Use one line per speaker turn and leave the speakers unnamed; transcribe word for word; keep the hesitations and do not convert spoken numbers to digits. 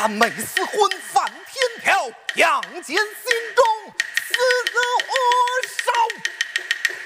咱妹私婚翻天条，阳间小